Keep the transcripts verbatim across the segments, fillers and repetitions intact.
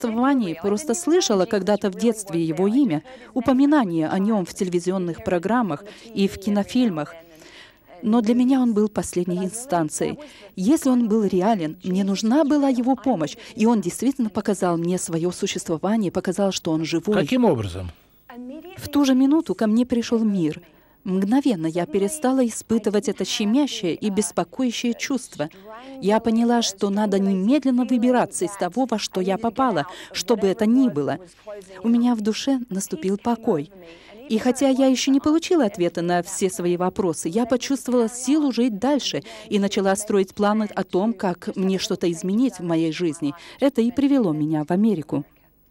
существовании, просто слышала когда-то в детстве его имя, упоминания о нем в телевизионных программах и в кинофильмах. Но для меня он был последней инстанцией. Если он был реален, мне нужна была его помощь, и он действительно показал мне свое существование, показал, что он живой. Каким образом? В ту же минуту ко мне пришел мир. Мгновенно я перестала испытывать это щемящее и беспокоящее чувство. Я поняла, что надо немедленно выбираться из того, во что я попала, что бы это ни было. У меня в душе наступил покой. И хотя я еще не получила ответа на все свои вопросы, я почувствовала силу жить дальше и начала строить планы о том, как мне что-то изменить в моей жизни. Это и привело меня в Америку.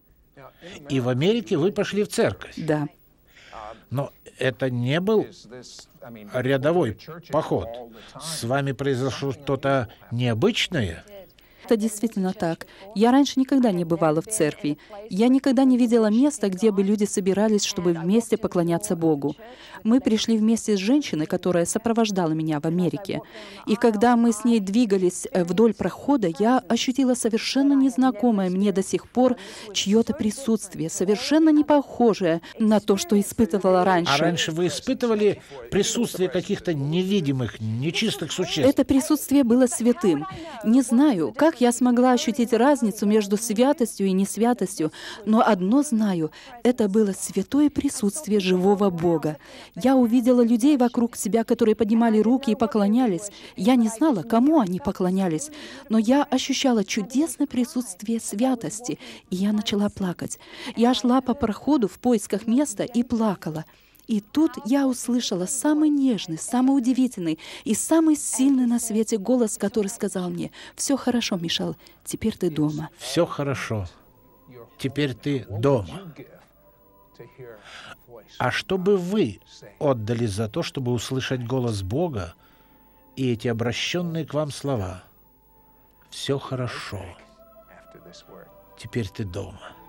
И в Америке вы пошли в церковь. Да. Но это не был рядовой поход. С вами произошло что-то необычное? Это действительно так. Я раньше никогда не бывала в церкви. Я никогда не видела места, где бы люди собирались, чтобы вместе поклоняться Богу. Мы пришли вместе с женщиной, которая сопровождала меня в Америке. И когда мы с ней двигались вдоль прохода, я ощутила совершенно незнакомое мне до сих пор чье-то присутствие, совершенно не похожее на то, что испытывала раньше. А раньше вы испытывали присутствие каких-то невидимых, нечистых существ? Это присутствие было святым. Не знаю, как я смогла ощутить разницу между святостью и несвятостью, но одно знаю — это было святое присутствие живого Бога. Я увидела людей вокруг себя, которые поднимали руки и поклонялись. Я не знала, кому они поклонялись, но я ощущала чудесное присутствие святости, и я начала плакать. Я шла по проходу в поисках места и плакала. И тут я услышала самый нежный, самый удивительный и самый сильный на свете голос, который сказал мне: «Все хорошо, Мишель, теперь ты дома». Все хорошо. Теперь ты дома. А что бы вы отдали за то, чтобы услышать голос Бога и эти обращенные к вам слова? Все хорошо. Теперь ты дома.